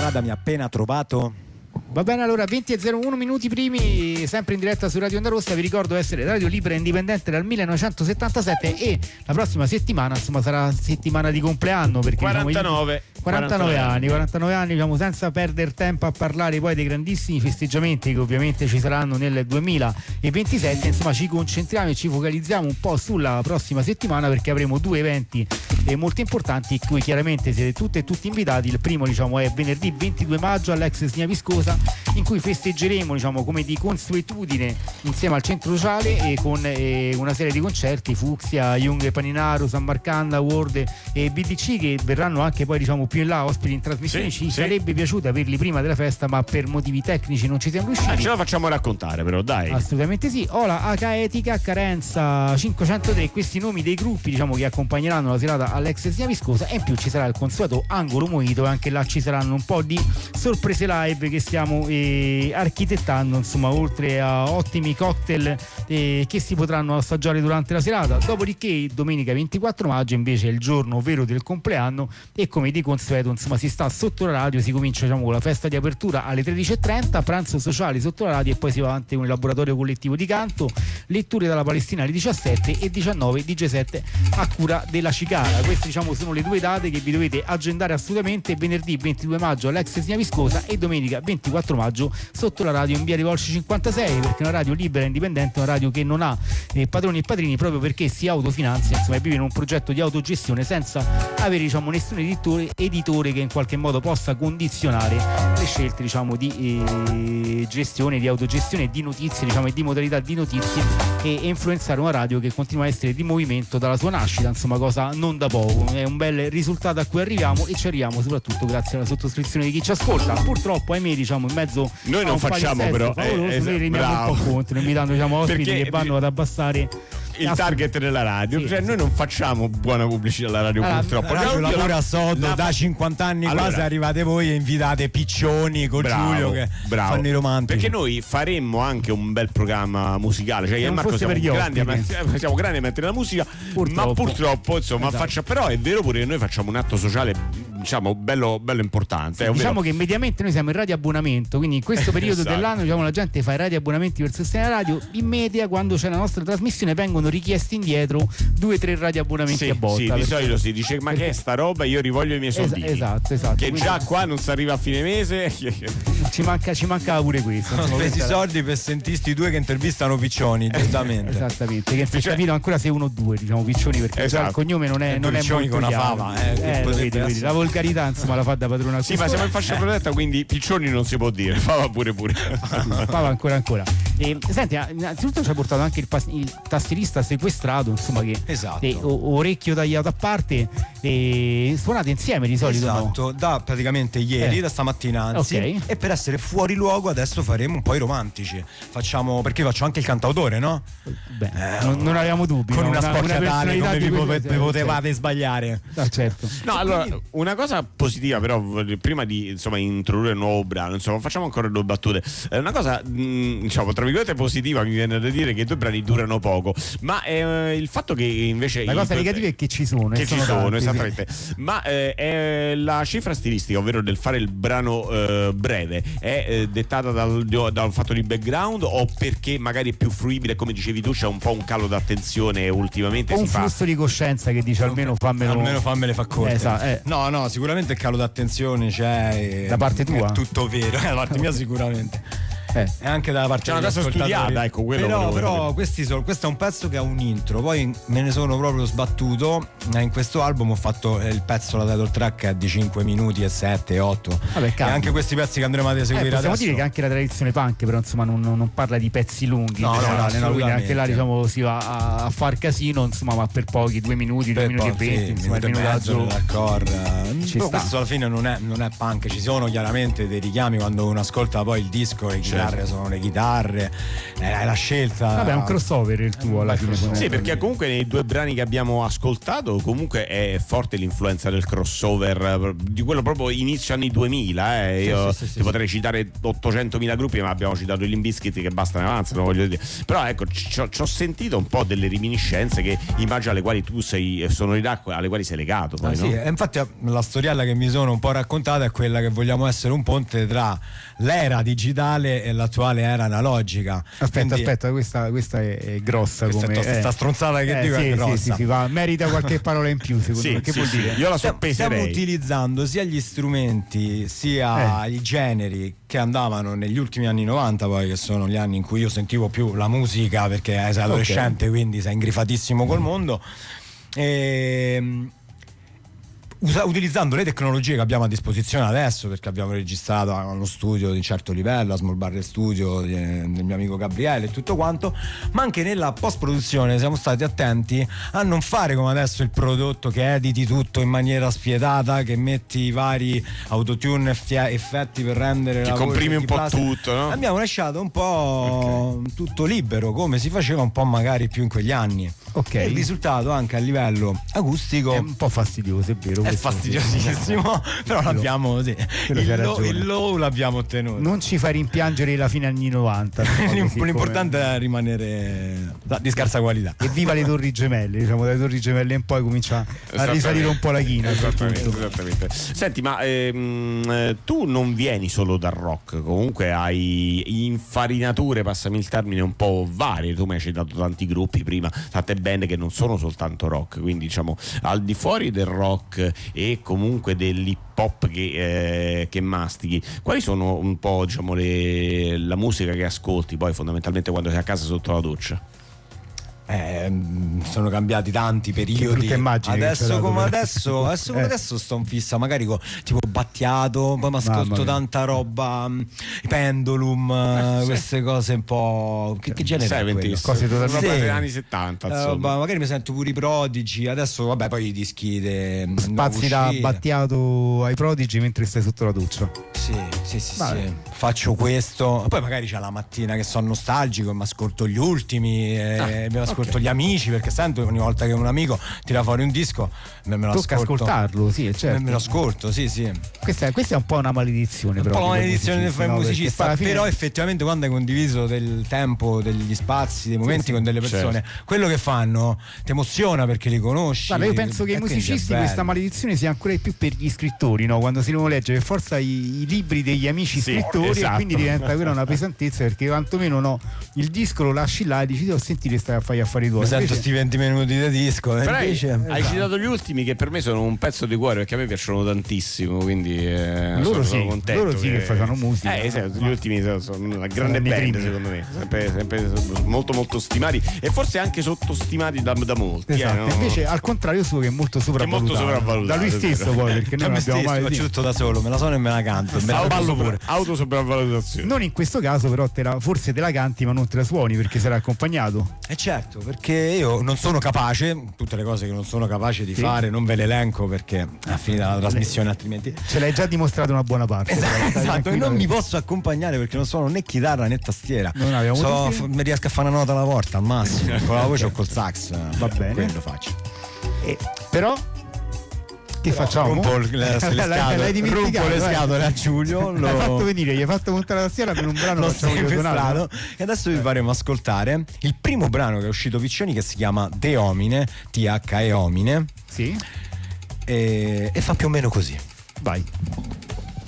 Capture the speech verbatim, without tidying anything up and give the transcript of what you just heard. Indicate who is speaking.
Speaker 1: strada mi ha appena trovato.
Speaker 2: Va bene, allora venti e zero uno minuti primi, sempre in diretta su Radio Onda Rossa. Vi ricordo essere radio libera e indipendente dal millenovecentosettantasette e la prossima settimana, insomma, sarà settimana di compleanno, perché
Speaker 3: quarantanove
Speaker 2: diciamo, quarantanove anni, quarantanove anni, diciamo, senza perdere tempo a parlare poi dei grandissimi festeggiamenti che ovviamente ci saranno nel duemilaventisette. Insomma, ci concentriamo e ci focalizziamo un po' sulla prossima settimana, perché avremo due eventi eh, molto importanti, in cui chiaramente siete tutte e tutti invitati. Il primo, diciamo, è venerdì ventidue maggio all'ex Snia Viscosa, in cui festeggeremo, diciamo, come di consuetudine insieme al centro sociale e con eh, una serie di concerti: Fucsia, Jung Paninaro, San Marcanda, World e B D C, che verranno anche poi, diciamo, più in là ospiti in trasmissione.
Speaker 3: Sì,
Speaker 2: ci
Speaker 3: sì.
Speaker 2: sarebbe piaciuto averli prima della festa, ma per motivi tecnici non ci siamo riusciti.
Speaker 3: Ah, ce la facciamo raccontare, però, dai.
Speaker 2: Assolutamente sì. Ola, H Etica, Carenza, cinquecentotre, questi nomi dei gruppi, diciamo, che accompagneranno la serata all'ex Snia Viscosa. E in più ci sarà il consueto angolo Mojito, e anche là ci saranno un po' di sorprese live che stiamo eh, architettando, insomma, oltre a ottimi cocktail eh, che si potranno assaggiare durante la serata. Dopodiché domenica ventiquattro maggio invece è il giorno vero del compleanno, e come di consueto, insomma, si sta sotto la radio. Si comincia, diciamo, con la festa di apertura alle tredici e trenta, pranzo sociale sotto la radio, e poi si va avanti con il laboratorio collettivo di canto, letture dalla Palestina alle diciassette e diciannove D J set a cura della Cicara. Queste, diciamo, sono le due date che vi dovete agendare assolutamente: venerdì ventidue maggio all'ex Snia Viscosa e domenica ventiquattro maggio sotto la radio in via Rivolci cinquantasei, perché è una radio libera e indipendente, una radio che non ha eh, padroni e padrini, proprio perché si autofinanzia, insomma, e vive in un progetto di autogestione senza avere, diciamo, nessun editore, editore che in qualche modo possa condizionare le scelte, diciamo, di eh, gestione, di autogestione, di notizie, diciamo, e di modalità di notizie, e, e influenzare una radio che continua a essere di movimento dalla sua nascita, insomma, cosa non da poco. È un bel risultato a cui arriviamo, e ci arriviamo soprattutto grazie alla sottoscrizione di chi ci ascolta. Purtroppo, ahimè, diciamo, in mezzo
Speaker 3: noi non facciamo, però
Speaker 2: favoloso,
Speaker 3: eh,
Speaker 2: noi rendiamo un po' conto, invitando, diciamo, ospiti
Speaker 3: perché
Speaker 2: che vanno ad abbassare
Speaker 3: il target della radio. Sì, cioè sì. Noi non facciamo buona pubblicità alla radio, allora, purtroppo.
Speaker 1: La radio lavora a sodo
Speaker 3: la...
Speaker 1: da cinquanta anni,
Speaker 3: allora,
Speaker 1: quasi arrivate voi e invitate Piccioni con bravo, Giulio che
Speaker 3: bravo.
Speaker 1: fanno i romantici.
Speaker 3: Perché noi faremmo anche un bel programma musicale, cioè io e Marco siamo grandi, amanti, siamo grandi amanti della musica, purtroppo. ma purtroppo, insomma, esatto. faccia, però è vero pure che noi facciamo un atto sociale, diciamo, bello, bello importante.
Speaker 2: Sì, diciamo che mediamente noi siamo in radio abbonamento, quindi in questo periodo
Speaker 3: esatto.
Speaker 2: dell'anno, diciamo, la gente fa i radio abbonamenti per sostenere la radio. In media, quando c'è la nostra trasmissione, vengono richiesti indietro due o tre radio abbonamenti
Speaker 3: sì,
Speaker 2: a botta.
Speaker 3: Sì, di solito si dice: ma che è sta roba? Io rivoglio i miei soldi.
Speaker 2: Esatto, esatto.
Speaker 3: Che
Speaker 2: quindi
Speaker 3: già qua non si arriva a fine mese.
Speaker 2: Ci, manca, ci mancava pure questo.
Speaker 1: Ho spesi i soldi per sentirsti due che intervistano Piccioni, giustamente.
Speaker 2: Esattamente, che Piccioni, capito ancora se uno o due, diciamo, Piccioni, perché esatto. il cognome non è, non è molto
Speaker 1: con una fava, eh,
Speaker 2: eh, vedi, vedi, la volgarità, insomma, la fa da padrona.
Speaker 3: Sì, ma siamo in fascia protetta, quindi Piccioni non si può dire, fava pure pure.
Speaker 2: Fava ancora ancora. E, senti, innanzitutto ci ha portato anche il, pas- il tastierista sequestrato, insomma, che
Speaker 1: esatto.
Speaker 2: e, o, orecchio tagliato a parte, e suonate insieme di solito.
Speaker 1: Esatto,
Speaker 2: no?
Speaker 1: da praticamente ieri, eh. da stamattina anzi.
Speaker 2: Okay.
Speaker 1: E per essere fuori luogo adesso faremo un po' i romantici. Facciamo, perché faccio anche il cantautore, no?
Speaker 2: Beh, eh, non, non avevamo dubbi.
Speaker 1: Con
Speaker 2: no?
Speaker 1: una sporcatale come vi
Speaker 2: quelle,
Speaker 1: potevate, potevate sbagliare.
Speaker 2: Ah, certo.
Speaker 3: No, allora, una cosa positiva, però, prima di, insomma, introdurre il nuovo brano, insomma, facciamo ancora due battute. Eh, una cosa, mh, diciamo, tra virgolette positiva, mi viene da dire che i due brani durano poco, ma eh, il fatto che invece
Speaker 2: la cosa negativa è che ci sono,
Speaker 3: che ci
Speaker 2: sono,
Speaker 3: sono
Speaker 2: tanti,
Speaker 3: esattamente. Sì. Ma eh, è la cifra stilistica, ovvero del fare il brano eh, breve, è eh, dettata dal, dal fatto di background, o perché magari è più fruibile, come dicevi tu, c'è un po' un calo d'attenzione ultimamente,
Speaker 2: o
Speaker 3: si
Speaker 2: un
Speaker 3: fa...
Speaker 2: flusso di coscienza che dice almeno fammelo,
Speaker 1: almeno fammele fa corte.
Speaker 2: Esatto, eh.
Speaker 1: No, no, sicuramente il calo d'attenzione c'è.
Speaker 2: Da parte tua?
Speaker 1: È tutto vero, da parte mia sicuramente.
Speaker 2: Eh.
Speaker 1: E anche dalla parte
Speaker 3: c'è una cosa studiata, ecco, quello
Speaker 1: però, però
Speaker 3: dire.
Speaker 1: questi sono, questo è un pezzo che ha un intro, poi me ne sono proprio sbattuto. In questo album ho fatto il pezzo, la title track è di cinque minuti e sette, otto.
Speaker 2: Vabbè,
Speaker 1: e anche questi pezzi che andremo ad eseguire
Speaker 2: eh, possiamo
Speaker 1: adesso.
Speaker 2: dire che anche la tradizione punk, però, insomma, non, non parla di pezzi lunghi,
Speaker 1: no,
Speaker 2: generale,
Speaker 1: no,
Speaker 2: no? Quindi anche là, diciamo, si va a, a far casino, insomma, ma per pochi, due minuti, due minuti e venti, insomma, il minutaggio.
Speaker 1: Però questo alla fine non è, non è punk, ci sono chiaramente dei richiami quando uno ascolta poi il disco e certo. chitarre sono le chitarre, è la scelta.
Speaker 2: Vabbè, è un crossover il tuo alla fine.
Speaker 3: Sì, perché comunque nei due brani che abbiamo ascoltato comunque è forte l'influenza del crossover, di quello proprio inizio anni duemila, eh. Io
Speaker 1: sì, sì, sì,
Speaker 3: ti potrei citare ottocentomila gruppi, ma abbiamo citato i Limp Bizkit che bastano e avanzano, voglio dire. Però ecco, ci ho sentito un po' delle reminiscenze che immagino alle quali tu sei, sonorità alle quali sei legato poi,
Speaker 1: ah, sì,
Speaker 3: no?
Speaker 1: infatti la storiella che mi sono un po' raccontata è quella che vogliamo essere un ponte tra l'era digitale e l'attuale era analogica.
Speaker 2: Aspetta,
Speaker 1: Quindi,
Speaker 2: aspetta, questa, questa è, è grossa
Speaker 1: questa
Speaker 2: come
Speaker 1: è sta
Speaker 2: eh.
Speaker 1: stronzata che
Speaker 2: eh,
Speaker 1: dico
Speaker 2: sì,
Speaker 1: è grossa.
Speaker 2: sì, sì, sì, va, merita qualche parola in più secondo
Speaker 3: Sì,
Speaker 2: me. Che
Speaker 3: sì,
Speaker 2: vuol
Speaker 3: sì.
Speaker 2: dire?
Speaker 3: Io la
Speaker 1: Stiamo,
Speaker 3: soppeserei.
Speaker 1: stiamo utilizzando sia gli strumenti sia
Speaker 2: Eh.
Speaker 1: i generi che andavano negli ultimi anni novanta, poi che sono gli anni in cui io sentivo più la musica perché sei adolescente, okay, quindi sei ingrifatissimo col mondo. E Usa, utilizzando le tecnologie che abbiamo a disposizione adesso, perché abbiamo registrato a uno studio di un certo livello, a Small Barrel Studio di, del mio amico Gabriele e tutto quanto, ma anche nella post produzione siamo stati attenti a non fare come adesso il prodotto che editi tutto in maniera spietata, che metti i vari autotune e effetti per rendere
Speaker 3: Ti
Speaker 1: la
Speaker 3: comprimi
Speaker 1: voce,
Speaker 3: un po'
Speaker 1: plastica.
Speaker 3: tutto, no?
Speaker 1: Abbiamo lasciato un po' okay. tutto libero, come si faceva un po' magari più in quegli anni.
Speaker 2: Ok.
Speaker 1: E il risultato anche a livello acustico
Speaker 2: è un po' fastidioso, è vero.
Speaker 1: È fastidiosissimo, però l'abbiamo sì. il, low, il low l'abbiamo ottenuto.
Speaker 2: Non ci fai rimpiangere la fine anni novanta.
Speaker 1: L'importante come... è rimanere di scarsa qualità.
Speaker 2: E viva le Torri Gemelle, diciamo dalle Torri Gemelle in poi comincia a risalire un po' la china.
Speaker 3: Esattamente, esattamente. Senti, ma ehm, tu non vieni solo dal rock, comunque hai infarinature, passami il termine, un po' varie. Tu mi hai citato tanti gruppi prima, tante band che non sono soltanto rock, quindi diciamo al di fuori del rock e comunque dell'hip hop che, eh, che mastichi, quali sono un po' diciamo le, la musica che ascolti poi fondamentalmente quando sei a casa sotto la doccia?
Speaker 1: Eh, sono cambiati tanti periodi. Adesso come adesso, adesso come eh. adesso sto in fissa magari con tipo Battiato, poi mi ascolto tanta roba, i Pendulum, eh, queste sì. cose un po'. Che, che genere è quello?
Speaker 3: Cose totalmente
Speaker 1: sì.
Speaker 3: degli anni settanta.
Speaker 1: Uh, magari mi sento pure i Prodigy. Adesso vabbè, poi i dischi de,
Speaker 2: spazi da Battiato ai Prodigy mentre stai sotto la doccia.
Speaker 1: Sì, sì, sì, sì. Faccio questo. Poi magari c'è la mattina che sono nostalgico e mi ascolto gli ultimi. E ah. mi ascolto okay. gli amici, perché sento ogni volta che un amico tira fuori un disco me, me lo
Speaker 2: tocca
Speaker 1: ascolto,
Speaker 2: ascoltarlo, sì, certo.
Speaker 1: me, me lo ascolto, sì, sì.
Speaker 2: Questa, questa è un po' una maledizione,
Speaker 1: un po' una maledizione del fare
Speaker 2: no,
Speaker 1: musicista,
Speaker 2: fine...
Speaker 1: però effettivamente quando hai condiviso del tempo, degli spazi, dei momenti sì, sì, con delle persone, certo. quello che fanno ti emoziona perché li conosci.
Speaker 2: Guarda, io penso che i musicisti questa maledizione sia ancora di più per gli scrittori, no? Quando si devono leggere per forza i, i libri degli amici sì, scrittori, esatto. e quindi diventa quella una pesantezza, perché quantomeno no, il disco lo lasci là e dici devo sentire stai a fare affari tuoi.
Speaker 1: Mi sento sti venti minuti di disco.
Speaker 3: Però
Speaker 1: invece,
Speaker 3: hai, esatto. citato gli ultimi che per me sono un pezzo di cuore, perché a me piacciono tantissimo, quindi eh,
Speaker 2: loro
Speaker 3: sono,
Speaker 2: sì,
Speaker 3: sono contento.
Speaker 2: Loro sì che, che facciano musica.
Speaker 3: Eh, esatto, gli ultimi sono, sono una grande band secondo me, sempre, sempre molto molto stimati e forse anche sottostimati da, da molti.
Speaker 2: Esatto.
Speaker 3: Eh, no?
Speaker 2: Invece al contrario suo che è molto sopravvalutato.
Speaker 3: Che è molto sopravvalutato.
Speaker 2: Da lui stesso poi, perché noi non abbiamo mai
Speaker 1: faccio tutto da solo, me la sono e me la canto. Me la ballo pure.
Speaker 3: Autosopravvalutazione.
Speaker 2: Non in questo caso, però te la, forse te la canti ma non te la suoni perché sarai accompagnato.
Speaker 1: Eh certo, perché io non sono capace, tutte le cose che non sono capace di
Speaker 2: sì.
Speaker 1: fare non ve le elenco perché è finita la trasmissione, altrimenti
Speaker 2: ce l'hai già dimostrato una buona parte.
Speaker 1: Esatto, esatto. E non mi posso accompagnare perché non suono né chitarra né tastiera.
Speaker 2: Non abbiamo
Speaker 1: so, f- mi riesco a fare una nota alla volta al massimo. Con la voce o col sax.
Speaker 2: Va bene.
Speaker 1: Quello faccio.
Speaker 2: E, però che però facciamo?
Speaker 1: Rompo le, le scatole, rompo le scatole a Giulio.
Speaker 2: L'ho hai fatto venire, gli hai fatto montare la tastiera per un brano
Speaker 1: l'ho
Speaker 2: sequestrato.
Speaker 1: E adesso vi faremo ascoltare il primo brano che è uscito Piccioni, che si chiama De Omine, T H E Omine.
Speaker 2: Sì.
Speaker 1: E, e fa più o meno così.
Speaker 2: Vai.